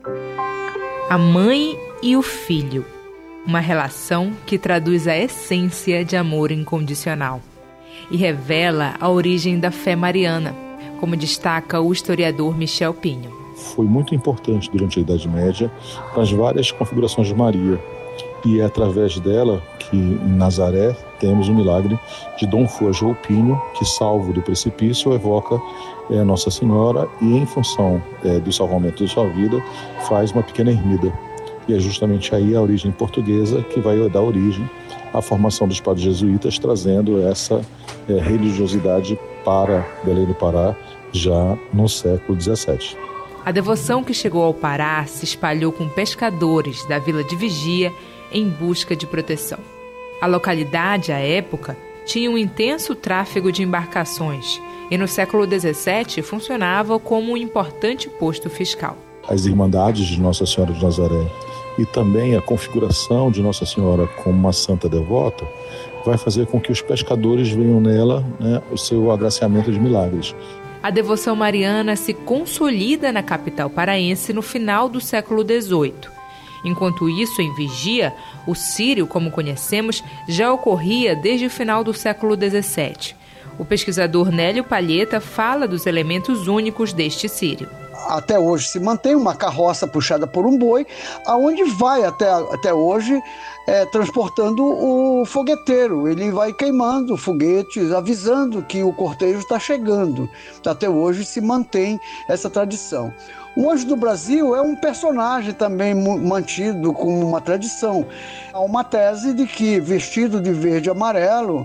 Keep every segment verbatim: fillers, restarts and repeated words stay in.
A mãe e o filho, uma relação que traduz a essência de amor incondicional e revela a origem da fé mariana, como destaca o historiador Michel Pinho. Foi muito importante durante a Idade Média as várias configurações de Maria, e é através dela que em Nazaré temos o milagre de Dom Fuajou Pinho, que, salvo do precipício, evoca é, Nossa Senhora e, em função é, do salvamento de sua vida, faz uma pequena ermida. E é justamente aí a origem portuguesa que vai dar origem à formação dos padres jesuítas, trazendo essa é, religiosidade para Belém do Pará já no século dezessete. A devoção que chegou ao Pará se espalhou com pescadores da vila de Vigia em busca de proteção. A localidade, à época, tinha um intenso tráfego de embarcações e no século dezessete funcionava como um importante posto fiscal. As Irmandades de Nossa Senhora de Nazaré e também a configuração de Nossa Senhora como uma santa devota vai fazer com que os pescadores venham nela, né, o seu agraciamento de milagres. A devoção mariana se consolida na capital paraense no final do século dezoito. Enquanto isso, em Vigia, o círio, como conhecemos, já ocorria desde o final do século dezessete. O pesquisador Nélio Palheta fala dos elementos únicos deste círio. Até hoje se mantém uma carroça puxada por um boi, aonde vai até, até hoje é, transportando o fogueteiro. Ele vai queimando foguetes, avisando que o cortejo está chegando. Até hoje se mantém essa tradição. O Anjo do Brasil é um personagem também mantido como uma tradição. Há uma tese de que, vestido de verde e amarelo,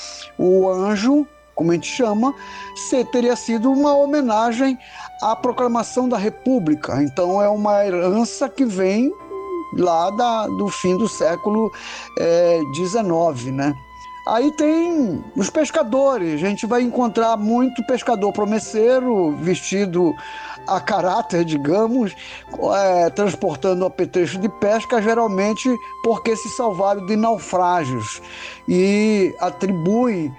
o anjo, como a gente chama, teria sido uma homenagem à proclamação da República. Então é uma herança que vem lá da, do fim do século dezenove, né? Aí tem os pescadores, a gente vai encontrar muito pescador promesseiro, vestido a caráter, digamos, é, transportando apetrecho de pesca, geralmente porque se salvaram de naufrágios e atribuem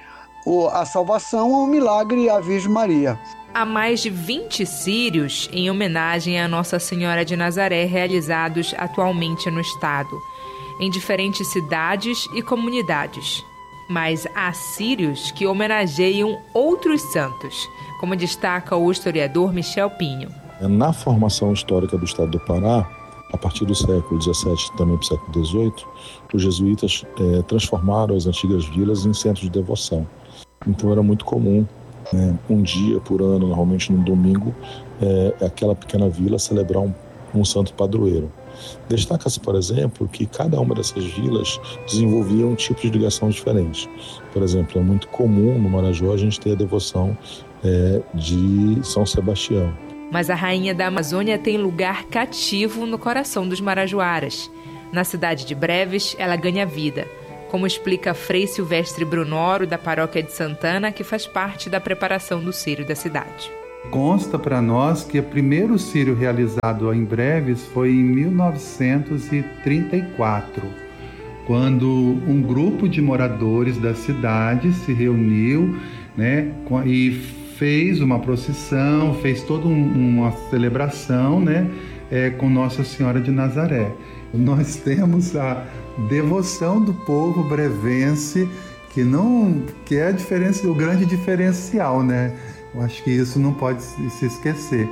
a salvação ao milagre à Virgem Maria. Há mais de vinte círios em homenagem a Nossa Senhora de Nazaré realizados atualmente no estado, em diferentes cidades e comunidades. Mas há círios que homenageiam outros santos, como destaca o historiador Michel Pinho. Na formação histórica do estado do Pará, a partir do século dezessete e também do século dezoito, os jesuítas eh, transformaram as antigas vilas em centros de devoção. Então era muito comum, né, um dia por ano, normalmente no domingo, eh, aquela pequena vila celebrar um, um santo padroeiro. Destaca-se, por exemplo, que cada uma dessas vilas desenvolvia um tipo de ligação diferente. Por exemplo, é muito comum no Marajó a gente ter a devoção é, de São Sebastião. Mas a rainha da Amazônia tem lugar cativo no coração dos marajoaras. Na cidade de Breves, ela ganha vida, como explica Frei Silvestre Brunoro, da paróquia de Santana, que faz parte da preparação do círio da cidade. Consta para nós que o primeiro círio realizado em Breves foi em mil novecentos e trinta e quatro, quando um grupo de moradores da cidade se reuniu, né, e fez uma procissão, fez toda um, uma celebração, né, é, com Nossa Senhora de Nazaré. Nós temos a devoção do povo brevense, que, não, que é a diferença, o grande diferencial, né? Eu acho que isso não pode se esquecer.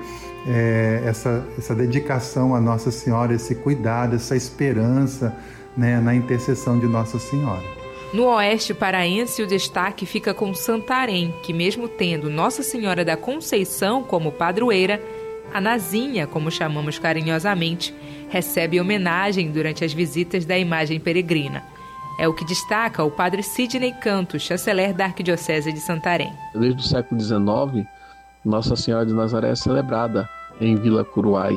É, essa, essa dedicação a Nossa Senhora, esse cuidado, essa esperança, né, na intercessão de Nossa Senhora. No oeste paraense, o destaque fica com Santarém, que mesmo tendo Nossa Senhora da Conceição como padroeira, a Nazinha, como chamamos carinhosamente, recebe homenagem durante as visitas da imagem peregrina. É o que destaca o padre Sidney Canto, chanceler da Arquidiocese de Santarém. Desde o século dezenove, Nossa Senhora de Nazaré é celebrada em Vila Curuai.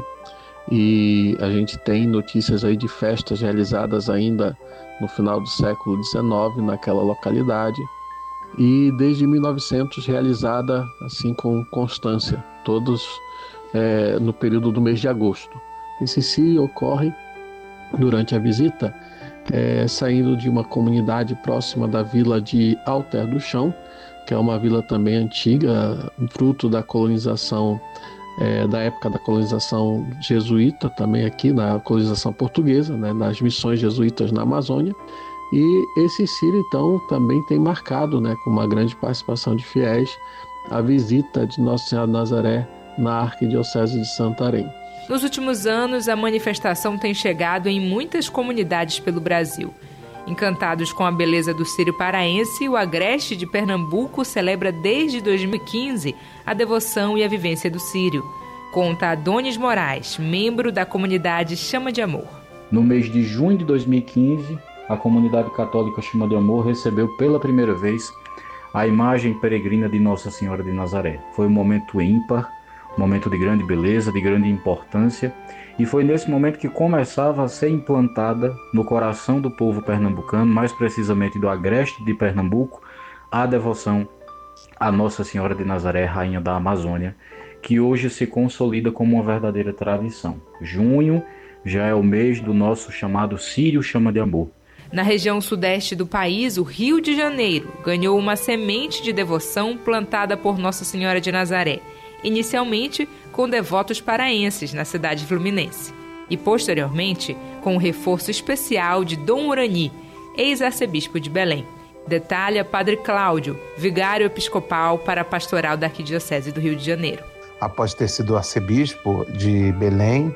E a gente tem notícias aí de festas realizadas ainda no final do século dezenove naquela localidade. E desde mil e novecentos realizada assim com constância, todos é, no período do mês de agosto. Esse círio ocorre durante a visita, É, saindo de uma comunidade próxima da vila de Alter do Chão, que é uma vila também antiga, fruto da colonização é, da época da colonização jesuíta, também aqui na colonização portuguesa, né, nas missões jesuítas na Amazônia. E esse círio, então, também tem marcado, né, com uma grande participação de fiéis, a visita de Nossa Senhora de Nazaré na Arquidiocese de Santarém. Nos últimos anos, a manifestação tem chegado em muitas comunidades pelo Brasil. Encantados com a beleza do círio paraense, o Agreste de Pernambuco celebra desde dois mil e quinze a devoção e a vivência do círio. Conta Adonis Moraes, membro da comunidade Chama de Amor. No mês de junho de dois mil e quinze, a comunidade católica Chama de Amor recebeu pela primeira vez a imagem peregrina de Nossa Senhora de Nazaré. Foi um momento ímpar, um momento de grande beleza, de grande importância, e foi nesse momento que começava a ser implantada no coração do povo pernambucano, mais precisamente do Agreste de Pernambuco, a devoção a Nossa Senhora de Nazaré, Rainha da Amazônia, que hoje se consolida como uma verdadeira tradição. Junho já é o mês do nosso chamado Círio Chama de Amor. Na região sudeste do país, o Rio de Janeiro ganhou uma semente de devoção plantada por Nossa Senhora de Nazaré, inicialmente com devotos paraenses na cidade fluminense e, posteriormente, com o reforço especial de Dom Urani, ex-arcebispo de Belém. Detalha Padre Cláudio, vigário episcopal para a pastoral da Arquidiocese do Rio de Janeiro. Após ter sido arcebispo de Belém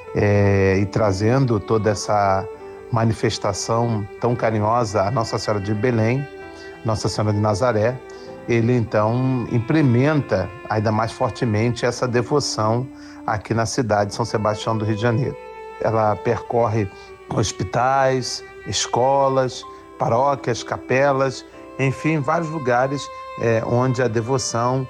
é, e trazendo toda essa manifestação tão carinhosa a Nossa Senhora de Belém, Nossa Senhora de Nazaré, ele então implementa ainda mais fortemente essa devoção aqui na cidade de São Sebastião do Rio de Janeiro. Ela percorre hospitais, escolas, paróquias, capelas, enfim, vários lugares é, onde a devoção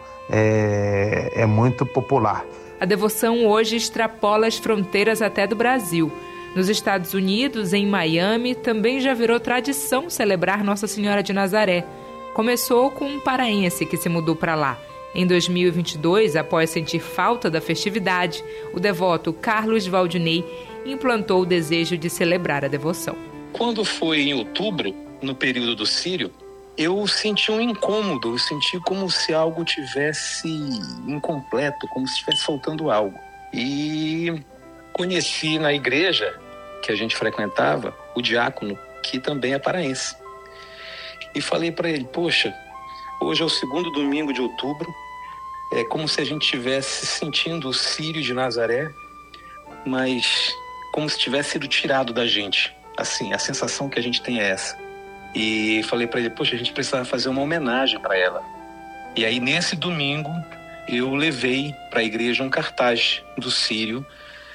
é, é muito popular. A devoção hoje extrapola as fronteiras até do Brasil. Nos Estados Unidos, em Miami, também já virou tradição celebrar Nossa Senhora de Nazaré. Começou com um paraense que se mudou para lá. Em dois mil e vinte e dois, após sentir falta da festividade, o devoto Carlos Valdinei implantou o desejo de celebrar a devoção. Quando foi em outubro, no período do Círio, eu senti um incômodo, eu senti como se algo tivesse incompleto, como se estivesse faltando algo. E conheci na igreja que a gente frequentava o diácono, que também é paraense. E falei para ele, poxa, hoje é o segundo domingo de outubro, é como se a gente estivesse sentindo o Círio de Nazaré, mas como se tivesse sido tirado da gente. Assim, a sensação que a gente tem é essa. E falei para ele, poxa, a gente precisava fazer uma homenagem para ela. E aí, nesse domingo, eu levei para a igreja um cartaz do Círio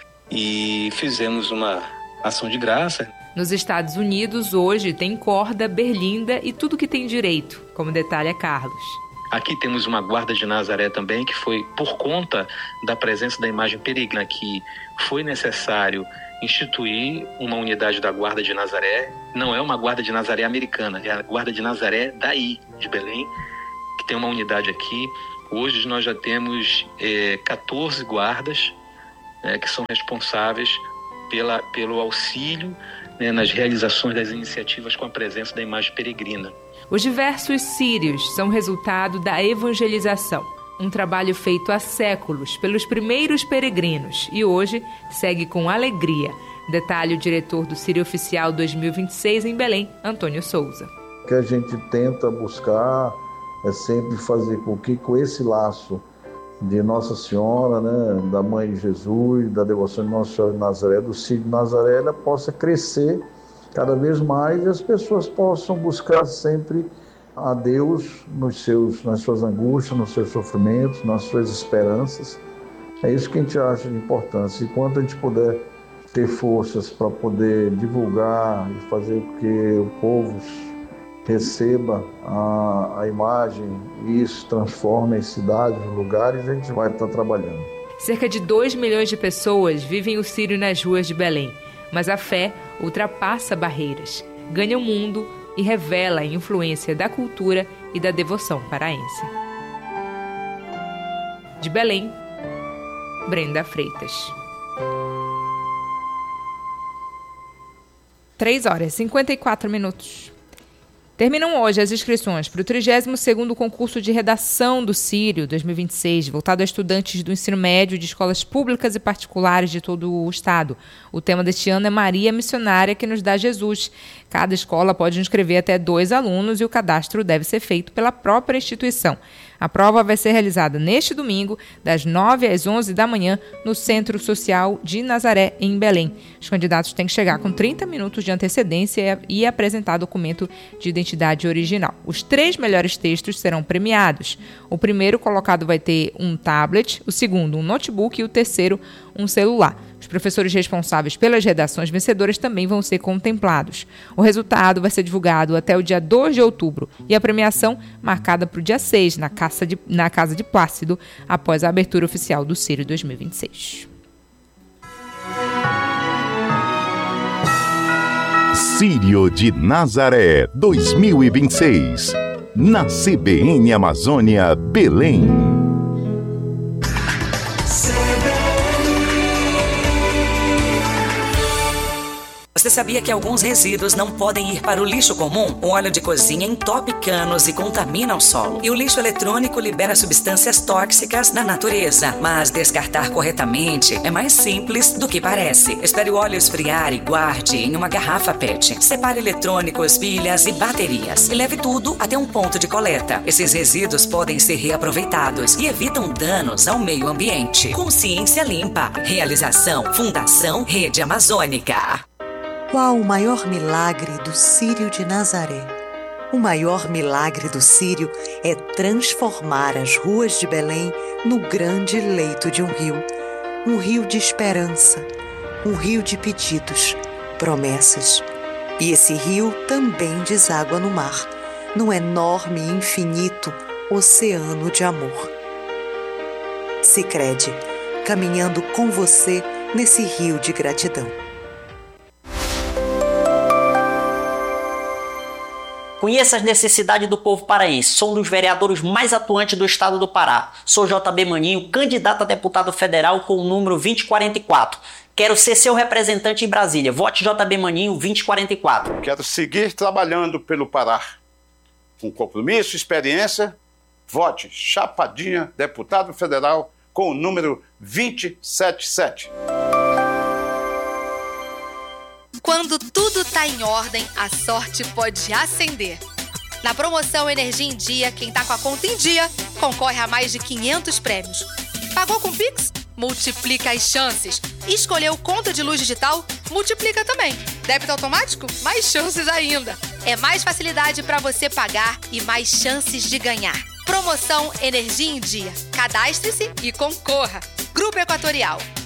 e fizemos uma ação de graça. Nos Estados Unidos, hoje, tem corda, berlinda e tudo que tem direito, como detalha Carlos. Aqui temos uma guarda de Nazaré também, que foi por conta da presença da imagem peregrina que foi necessário instituir uma unidade da guarda de Nazaré. Não é uma guarda de Nazaré americana, é a guarda de Nazaré daí, de Belém, que tem uma unidade aqui. Hoje nós já temos é, catorze guardas é, que são responsáveis pela, pelo auxílio né, nas realizações das iniciativas com a presença da imagem peregrina. Os diversos círios são resultado da evangelização, um trabalho feito há séculos pelos primeiros peregrinos e hoje segue com alegria. Detalhe o diretor do Círio Oficial dois mil e vinte e seis em Belém, Antônio Souza. O que a gente tenta buscar é sempre fazer com que com esse laço de Nossa Senhora, né, da Mãe de Jesus, da devoção de Nossa Senhora de Nazaré, do Círio de Nazaré, ela possa crescer cada vez mais e as pessoas possam buscar sempre a Deus nos seus, nas suas angústias, nos seus sofrimentos, nas suas esperanças. É isso que a gente acha de importância. E quanto a gente puder ter forças para poder divulgar e fazer com que o povo receba a, a imagem e isso transforme em cidades, lugares, a gente vai estar trabalhando. Cerca de dois milhões de pessoas vivem o Círio nas ruas de Belém, mas a fé ultrapassa barreiras, ganha o mundo e revela a influência da cultura e da devoção paraense. De Belém, Brenda Freitas. três horas e cinquenta e quatro minutos. Terminam hoje as inscrições para o trigésimo segundo concurso de redação do Sírio dois mil e vinte e seis, voltado a estudantes do ensino médio de escolas públicas e particulares de todo o estado. O tema deste ano é Maria Missionária que nos dá Jesus. Cada escola pode inscrever até dois alunos e o cadastro deve ser feito pela própria instituição. A prova vai ser realizada neste domingo, das nove às onze da manhã, no Centro Social de Nazaré, em Belém. Os candidatos têm que chegar com trinta minutos de antecedência e apresentar documento de identidade original. Os três melhores textos serão premiados. O primeiro colocado vai ter um tablet, o segundo um notebook e o terceiro um celular. Os professores responsáveis pelas redações vencedoras também vão ser contemplados. O resultado vai ser divulgado até o dia dois de outubro e a premiação marcada para o dia seis, na Casa de, na Casa de Plácido, após a abertura oficial do Sírio dois mil e vinte e seis. Sírio de Nazaré dois mil e vinte e seis, na C B N Amazônia, Belém. Você sabia que alguns resíduos não podem ir para o lixo comum? O óleo de cozinha entope canos e contamina o solo. E o lixo eletrônico libera substâncias tóxicas na natureza. Mas descartar corretamente é mais simples do que parece. Espere o óleo esfriar e guarde em uma garrafa P E T. Separe eletrônicos, pilhas e baterias. E leve tudo até um ponto de coleta. Esses resíduos podem ser reaproveitados e evitam danos ao meio ambiente. Consciência Limpa. Realização Fundação Rede Amazônica. Qual o maior milagre do Sírio de Nazaré? O maior milagre do Sírio é transformar as ruas de Belém no grande leito de um rio. Um rio de esperança, um rio de pedidos, promessas. E esse rio também deságua no mar, num enorme e infinito oceano de amor. Sicredi, caminhando com você nesse rio de gratidão. Conheça as necessidades do povo paraense. Sou um dos vereadores mais atuantes do estado do Pará. Sou J B Maninho, candidato a deputado federal com o número vinte e quarenta e quatro. Quero ser seu representante em Brasília. Vote J B Maninho vinte e quarenta e quatro. Quero seguir trabalhando pelo Pará. Com compromisso e experiência, vote Chapadinha, deputado federal com o número vinte e setenta e sete. Quando tudo tá em ordem, a sorte pode acender. Na promoção Energia em Dia, quem tá com a conta em dia concorre a mais de quinhentos prêmios. Pagou com Pix? Multiplica as chances. Escolheu conta de luz digital? Multiplica também. Débito automático? Mais chances ainda. É mais facilidade para você pagar e mais chances de ganhar. Promoção Energia em Dia. Cadastre-se e concorra. Grupo Equatorial.